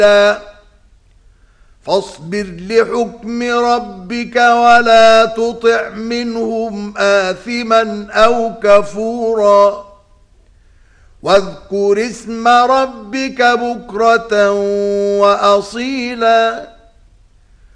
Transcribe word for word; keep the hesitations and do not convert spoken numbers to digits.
فاصبر لحكم ربك ولا تطع منهم آثما أو كفورا واذكر اسم ربك بكرة وأصيلا